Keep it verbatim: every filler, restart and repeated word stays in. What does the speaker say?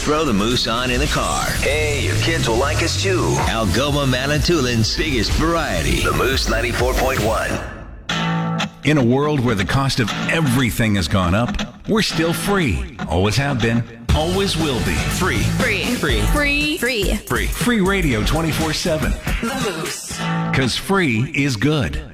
throw the Moose on in the car. Hey, your kids will like us too. Algoma Manitoulин's biggest variety. The Moose ninety-four point one. In a world where the cost of everything has gone up, we're still free. Always have been. Always will be. Free. Free. Free. Free. Free. Free. Free radio twenty-four seven. The Moose. Because free is good.